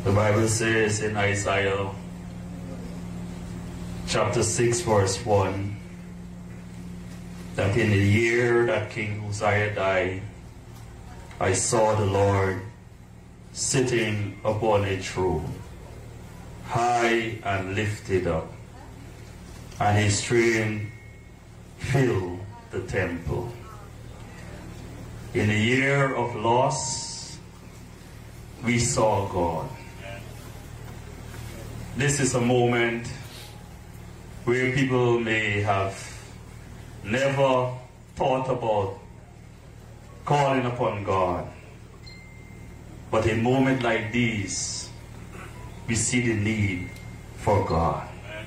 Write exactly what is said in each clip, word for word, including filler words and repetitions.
The Bible says in Isaiah chapter six verse one that in the year that King Uzziah died, I saw the Lord sitting upon a throne, high and lifted up, and his train filled the temple. In the year of loss, we saw God. This is a moment where people may have never thought about calling upon God. But in moments like these, we see the need for God.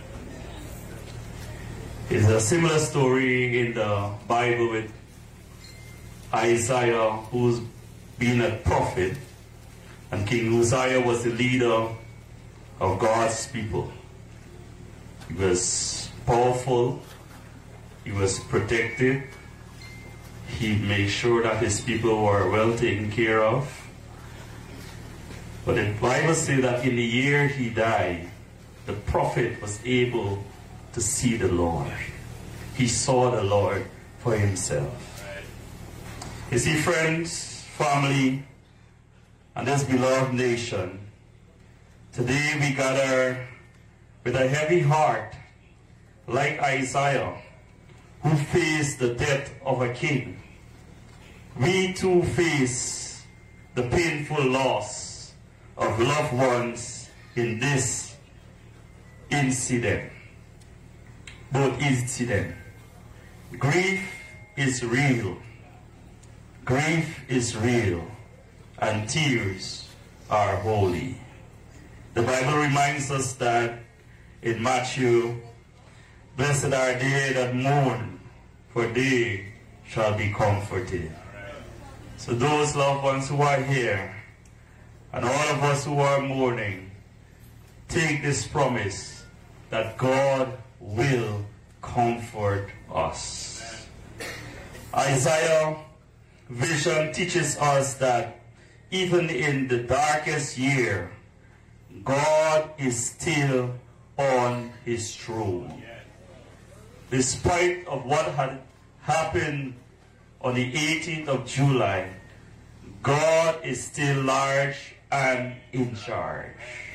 It's a similar story in the Bible with Isaiah, who's been a prophet, and King Uzziah was the leader of God's people. He was powerful, he was protected, he made sure that his people were well taken care of. But the Bible says that in the year he died, the prophet was able to see the Lord. He saw the Lord for himself. You see, friends, family, and this beloved nation, today we gather with a heavy heart, like Isaiah, who faced the death of a king. We too face the painful loss of loved ones in this incident. Both incidents. Grief is real. Grief is real, and tears are holy. The Bible reminds us that in Matthew, blessed are they that mourn, for they shall be comforted. So those loved ones who are here, and all of us who are mourning, take this promise that God will comfort us. Isaiah's vision teaches us that even in the darkest year, God is still on his throne. Despite of what had happened on the eighteenth of July, God is still large and in charge.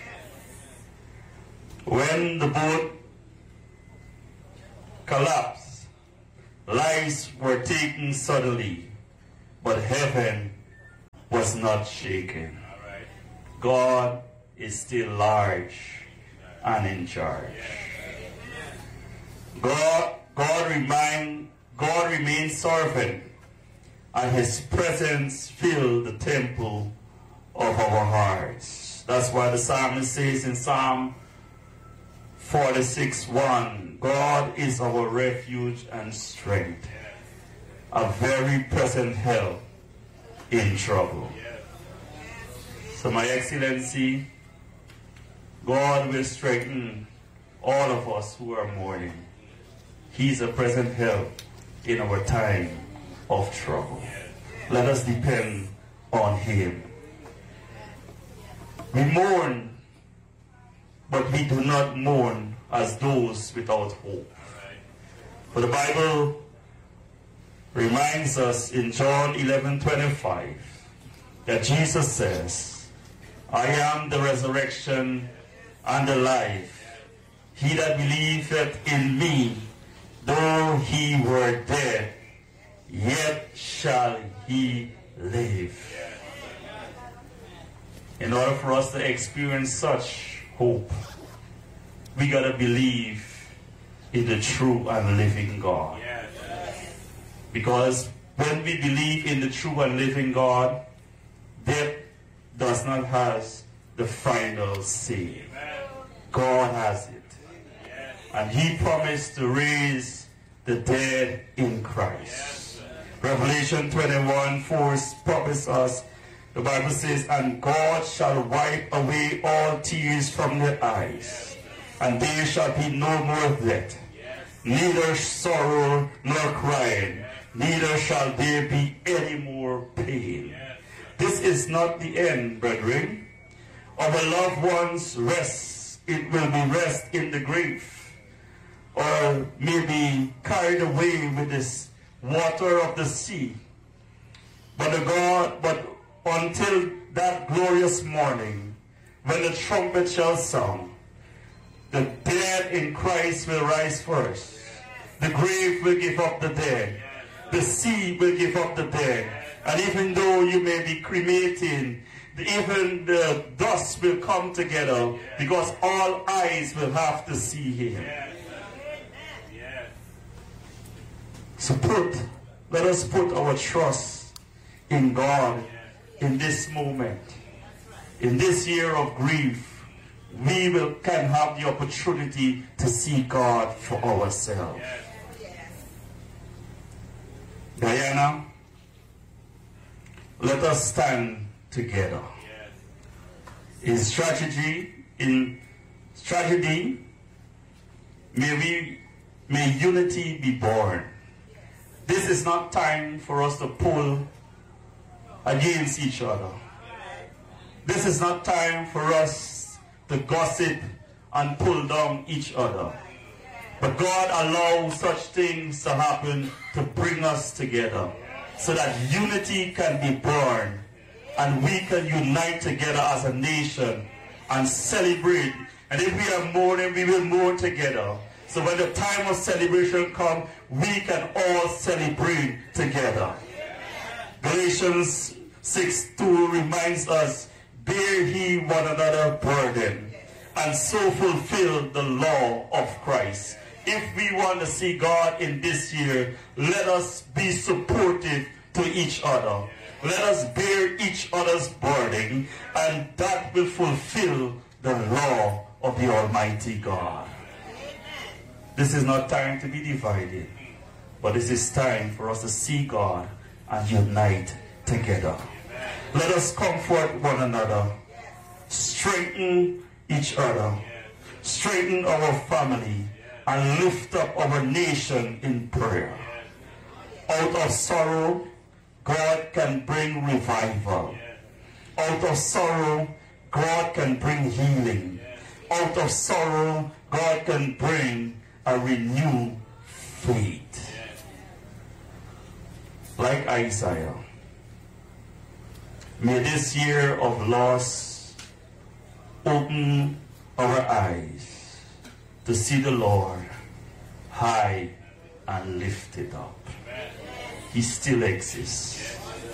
When the boat collapsed, lives were taken suddenly, but heaven was not shaken. God is still large and in charge. God, God, remind, God remains sovereign, and his presence fills the temple of our hearts. That's why the psalmist says in Psalm forty-six one, God is our refuge and strength, a very present help in trouble. So, my Excellency, God will strengthen all of us who are mourning. He's a present help in our time of trouble. Let us depend on him. We mourn, but we do not mourn as those without hope. For the Bible reminds us in John eleven twenty-five that Jesus says, I am the resurrection and the life. He that believeth in me, though he were dead, yet shall he live. In order for us to experience such hope, we got to believe in the true and living God. Because when we believe in the true and living God, death does not have the final say. God has it. And he promised to raise the dead in Christ. Revelation twenty-one four promises us, the Bible says, and God shall wipe away all tears from their eyes, and there shall be no more death, neither sorrow nor crying, neither shall there be any more pain. This is not the end, brethren. our loved ones rest, it will be rest in the grave, or maybe carried away with this water of the sea. But the God, but until that glorious morning, when the trumpet shall sound, the dead in Christ will rise first. The grave will give up the dead. The sea will give up the dead. And even though you may be cremating, even the dust will come together, because all eyes will have to see him. So put, let us put our trust in God in this moment. In this year of grief, we will, can have the opportunity to see God for ourselves. Diana, let us stand together. In strategy, in tragedy, may we, may unity be born. This is not time for us to pull against each other. This is not time for us to gossip and pull down each other. But God allows such things to happen to bring us together, so that unity can be born and we can unite together as a nation and celebrate. And if we are mourning, we will mourn together. So when the time of celebration comes, we can all celebrate together. Galatians six two reminds us, bear ye one another burden, and so fulfill the law of Christ. If we want to see God in this year, let us be supportive to each other. Let us bear each other's burden, and that will fulfill the law of the Almighty God. This is not time to be divided, but this is time for us to see God and unite together. Let us comfort one another, strengthen each other, strengthen our family, and lift up our nation in prayer. Out of sorrow, God can bring revival. Out of sorrow, God can bring healing. Out of sorrow, God can bring a renewed faith. Like Isaiah, may this year of loss open our eyes to see the Lord high and lifted up. He still exists.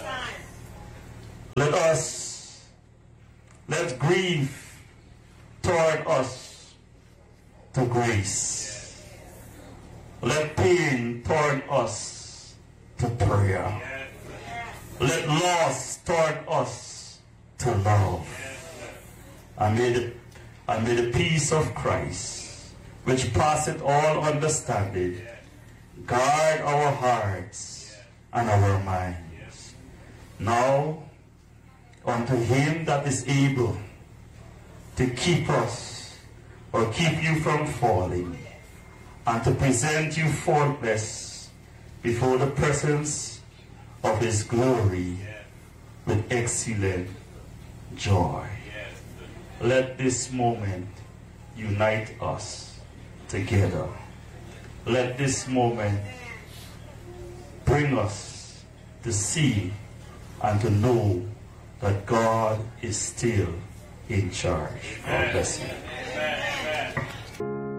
Let us, let grief turn us to grace. Let pain turn us to prayer. Let loss turn us to love. And may the, and may the peace of Christ, which passeth all understanding, guard our hearts and our minds. Now, unto him that is able to keep us or keep you from falling, and to present you faultless before the presence of his glory with excellent joy. Let this moment unite us together. Let this moment bring us to see and to know that God is still in charge. God bless you.